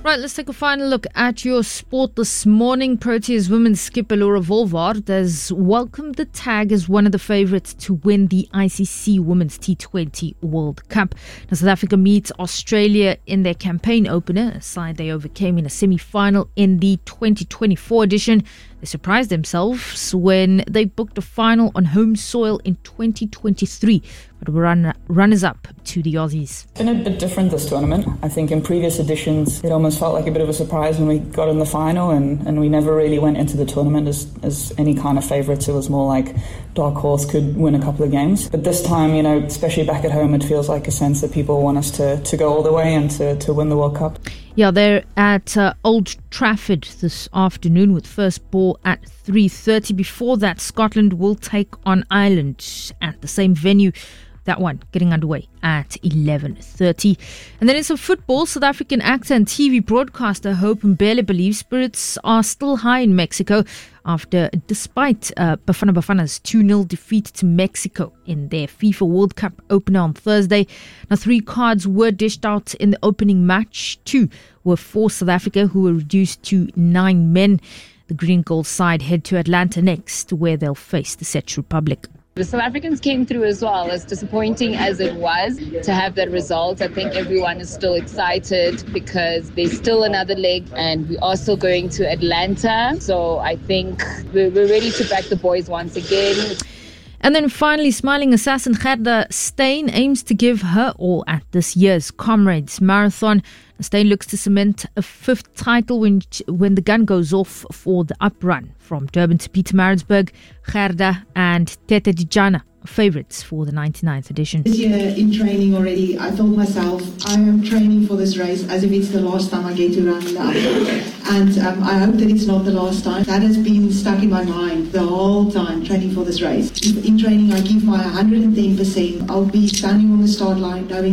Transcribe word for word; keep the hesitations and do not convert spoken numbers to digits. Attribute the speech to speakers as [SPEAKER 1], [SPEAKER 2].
[SPEAKER 1] Right, let's take a final look at your sport this morning. Proteas women's skipper Laura Volvaert has welcomed the tag as one of the favourites to win the I C C Women's T twenty World Cup. Now, South Africa meets Australia in their campaign opener, a side they overcame in a semi-final in the twenty twenty-four edition. They surprised themselves when they booked a final on home soil in twenty twenty-three, but were run, runners-up to the Aussies.
[SPEAKER 2] It's been a bit different this tournament. I think in previous editions it almost felt like a bit of a surprise when we got in the final, and, and we never really went into the tournament as, as any kind of favourites. It was more like dark horse could win a couple of games. But this time, you know, especially back at home, it feels like a sense that people want us to, to go all the way and to, to win the World Cup.
[SPEAKER 1] Yeah, they're at uh, Old Trafford this afternoon with first ball at three thirty. Before that, Scotland will take on Ireland at the same venue. That one getting underway at eleven thirty. And then in some football, South African actor and T V broadcaster Hope Mbele believes spirits are still high in Mexico after, despite uh, Bafana Bafana's two nil defeat to Mexico in their FIFA World Cup opener on Thursday. Now, three cards were dished out in the opening match. Two were for South Africa, who were reduced to nine men. The green gold side head to Atlanta next, where they'll face the Czech Republic.
[SPEAKER 3] The South Africans came through as well. As disappointing as it was to have that result, I think everyone is still excited because there's still another leg and we are still going to Atlanta. So I think we're, we're ready to back the boys once again.
[SPEAKER 1] And then finally, smiling assassin Gerda Steyn aims to give her all at this year's Comrades Marathon. Steyn looks to cement a fifth title when when the gun goes off for the uprun from Durban to Pietermaritzburg. Gerda and Tete Dijana are favourites for the ninety-ninth edition.
[SPEAKER 4] This year in training already, I told myself I am training for this race as if it's the last time I get to run the upper. And um, I hope that it's not the last time. That has been stuck in my mind the whole time, training for this race. In training, I give my one hundred ten percent. I'll be standing on the start line knowing